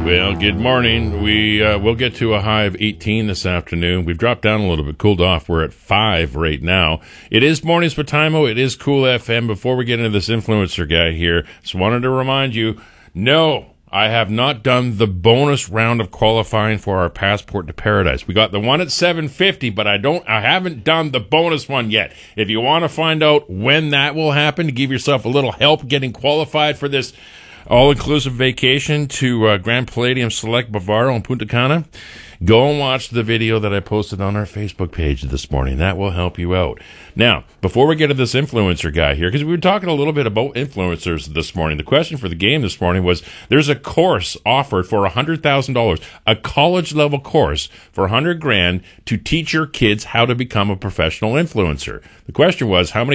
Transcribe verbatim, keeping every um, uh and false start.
Well, good morning. We uh, we'll get to a high of eighteen this afternoon. We've dropped down a little bit, cooled off. We're at five right now. It is Mornings with Timo. It is Cool F M. Before we get into this influencer guy here, just wanted to remind you, no, I have not done the bonus round of qualifying for our Passport to Paradise. We got the one at seven fifty, but I don't. I haven't done the bonus one yet. If you want to find out when that will happen, to give yourself a little help getting qualified for this all-inclusive vacation to uh, Grand Palladium Select Bavaro in Punta Cana, go and watch the video that I posted on our Facebook page this morning. That will help you out. Now, before we get to this influencer guy here, because we were talking a little bit about influencers this morning, the question for the game this morning was, there's a course offered for one hundred thousand dollars, a college-level course for one hundred grand to teach your kids how to become a professional influencer. The question was, how many